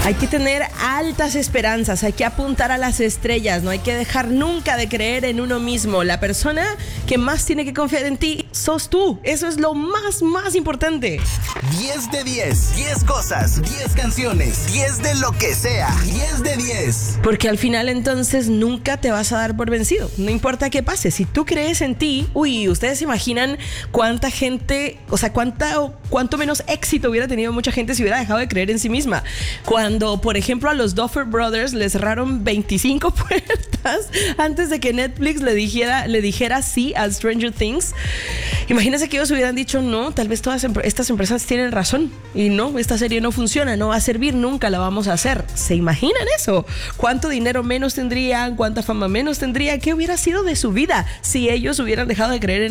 Hay que tener altas esperanzas, hay que apuntar a las estrellas, no hay que dejar nunca de creer en uno mismo. La persona que más tiene que confiar en ti sos tú. Eso es lo más importante. 10 de 10. 10 cosas, 10 canciones, 10 de lo que sea. 10 de 10. Porque al final entonces nunca te vas a dar por vencido. No importa qué pase. Si tú crees en ti, ustedes se imaginan cuánta gente, o sea, cuánto menos éxito hubiera tenido mucha gente si hubiera dejado de creer en sí misma. Cuando, por ejemplo, a los Duffer Brothers les cerraron 25 puertas antes de que Netflix le dijera sí a Stranger Things. Imagínense que ellos hubieran dicho no, tal vez todas estas empresas tienen razón y no, esta serie no funciona, no va a servir, nunca la vamos a hacer. ¿Se imaginan eso? ¿Cuánto dinero menos tendrían? ¿Cuánta fama menos tendrían? ¿Qué hubiera sido de su vida si ellos hubieran dejado de creer en